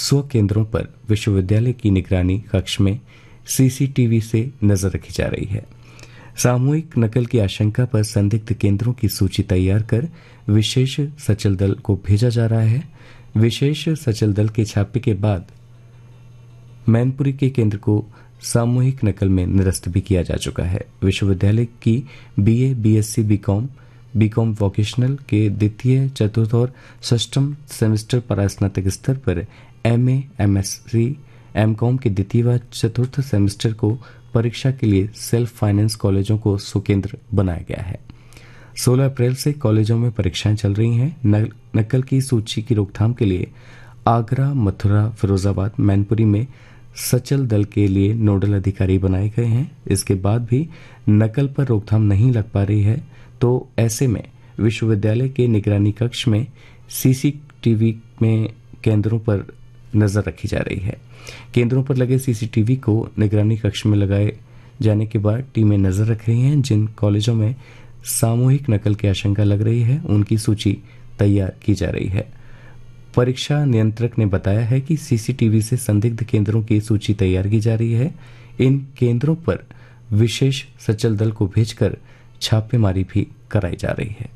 100 केंद्रों पर विश्वविद्यालय की निगरानी कक्ष में सीसीटीवी से नजर रखी जा रही है। सामूहिक नकल की आशंका पर संदिग्ध केंद्रों की सूची तैयार कर विशेष सचल दल को भेजा जा रहा है। विशेष सचल दल के छापे के बाद मैनपुरी के केंद्र को सामूहिक नकल में निरस्त भी किया जा चुका है। विश्वविद्यालय की बीए, बीएससी, बीकॉम वोकेशनल के द्वितीय, चतुर्थ और षष्ठम सेमेस्टर परास्नातक स्तर पर एमए, एमएससी, एमकॉम के द्वितीय व चतुर्थ सेमेस्टर को परीक्षा के लिए सेल्फ फाइनेंस कॉलेजों को सुकेंद्र बनाया गया है। 16 अप्रैल से कॉलेजों में परीक्षाएं चल रही हैं। नकल की सूची की रोकथाम के लिए आगरा, मथुरा, फिरोजाबाद, मैनपुरी में सचल दल के लिए नोडल अधिकारी बनाए गए हैं। इसके बाद भी नकल पर रोकथाम नहीं लग पा रही है, तो ऐसे में विश्वविद्यालय के निगरानी कक्ष में सीसीटीवी में केंद्रों पर नजर रखी जा रही है। केंद्रों पर लगे सीसीटीवी को निगरानी कक्ष में लगाए जाने के बाद टीमें नजर रख रही हैं। जिन कॉलेजों में सामूहिक नकल की आशंका लग रही है उनकी सूची तैयार की जा रही है। परीक्षा नियंत्रक ने बताया है कि सीसीटीवी से संदिग्ध केंद्रों की सूची तैयार की जा रही है। इन केंद्रों पर विशेष सचल दल को भेजकर छापेमारी भी कराई जा रही है।